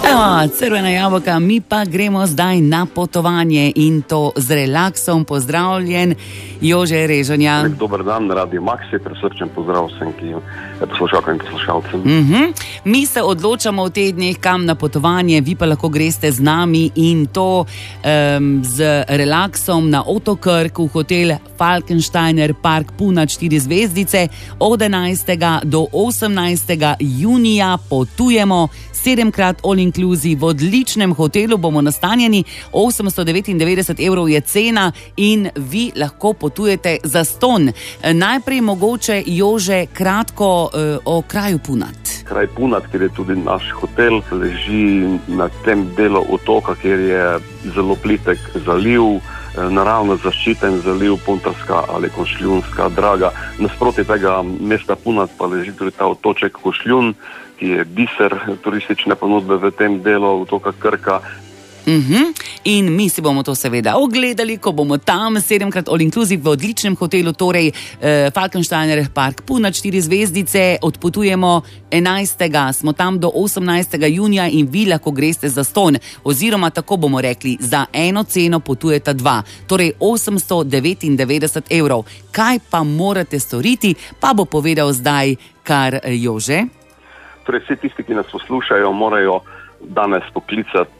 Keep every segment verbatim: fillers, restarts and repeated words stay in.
Evo, crvena jabolka, mi pa gremo zdaj na potovanje in to z relaksom. Pozdravljen, Jože Režonja. Dober dan, Radio Maxi, presrčen pozdrav vsem, ki poslušalkam in poslušalcem. Uh-huh. Mi se odločamo v teh dneh, kam na potovanje, vi pa lahko greste z nami in to um, z relaksom na Otok Krk v hotel Falkensteiner Park Puna štiri zvezdice. Od enajstega do osemnajstega junija potujemo sedemkrat all inclusive v odličnem hotelu, bomo nastanjeni, osemsto devetindevetdeset evrov je cena in vi lahko potujete za ston. Najprej mogoče, Jože, kratko uh, o kraju Punat. Kraj Punat, kjer je tudi naš hotel, leži na tem delu otoka, kjer je zelo plitek zaliv, naravno zaščiten zaliv, Puntarska ali Košljunska draga. Nasproti tega mesta Punat pa leži tudi ta otoček Košljun, ki je biser turistične ponudbe v tem delu otoka Krka. Uh-huh. In mi si bomo to seveda ogledali, ko bomo tam sedemkrat all inclusive v odličnem hotelu, torej eh, Falkensteiner Park Puna štiri zvezdice. Odpotujemo enajstega, smo tam do osemnajstega junija in vi lahko greste za ston, oziroma tako bomo rekli, za eno ceno potujeta dva, torej osemsto devetindevetdeset evrov. Kaj pa morate storiti, pa bo povedal zdaj kar Jože. Torej vsi tisti, ki nas poslušajo, morajo danes poklicati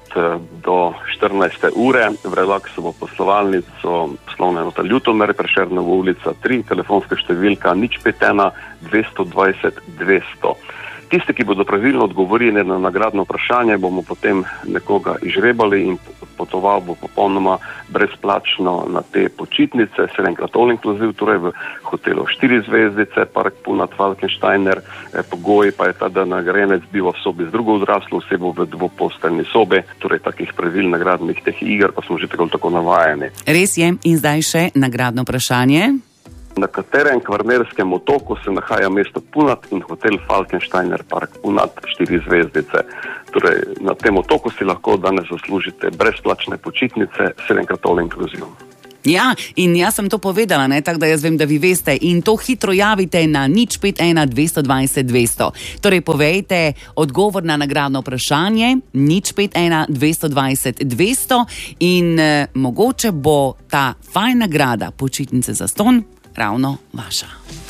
do štirinajste ure v relaksovo poslovalnico poslovne enote Ljutomer, Prešernova ulica tri, telefonska številka nič pet ena dvesto dvajset dvesto. Tisti, ki bodo pravilno odgovorili na nagradno vprašanje, bomo potem nekoga izžrebali in potoval bo popolnoma brezplačno na te počitnice, sedemkrat all inclusive, torej v hotelu štiri zvezdice, Park Punat Falkensteiner. Pogoj pa je ta, da nagrajenec biva v sobi z drugo odraslo osebo v dvoposteljni sobi, torej takih pravil nagradnih teh iger pa smo že tako tako navajeni. Res je, in zdaj še nagradno vprašanje. Na katerem kvarnerskem otoku se nahaja mesto Punat in hotel Falkensteiner Park Punat štiri zvezdice. Torej, na tem otoku si lahko danes zaslužite brezplačne počitnice, sedemkrat all inclusive. Ja, in jaz sem to povedala, ne, tako da jaz vem, da vi veste, in to hitro javite na nič pet ena dvesto dvajset dvesto. Torej, povejte odgovor na nagradno vprašanje nič pet ena dvesto dvajset dvesto in eh, mogoče bo ta fajn nagrada počitnice za ston ravno vaša.